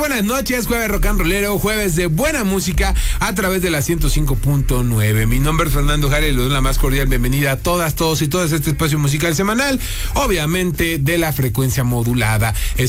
buenas noches, jueves rock and rollero, jueves de buena música a través de la 105.9. Mi nombre es Fernando Jara y les doy la más cordial bienvenida a todas, todos y todas a este espacio musical semanal, obviamente de la frecuencia modulada.